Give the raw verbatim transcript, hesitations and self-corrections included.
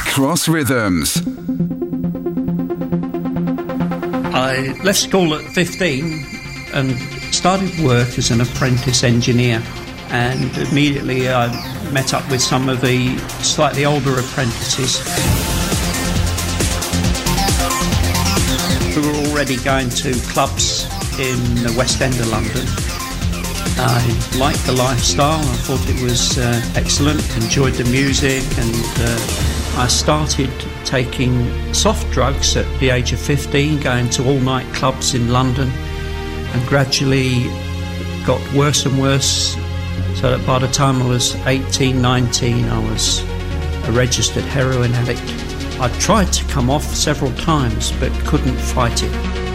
Cross Rhythms. I left school at fifteen and started work as an apprentice engineer, and immediately I met up with some of the slightly older apprentices who were already going to clubs in the West End of London. I liked the lifestyle, I thought it was uh, excellent, enjoyed the music, and uh, I started taking soft drugs at the age of fifteen, going to all-night clubs in London, and gradually got worse and worse, so that by the time I was eighteen, nineteen, I was a registered heroin addict. I tried to come off several times but couldn't fight it.